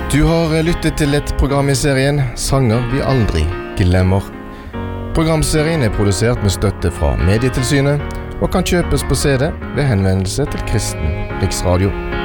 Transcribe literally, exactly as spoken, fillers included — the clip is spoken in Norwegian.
Du har lyttet til et program i serien Sanger vi aldri glemmer. Programserien er produsert med støtte fra Medietilsynet og kan kjøpes på C D ved henvendelse til Kristen Riksradio.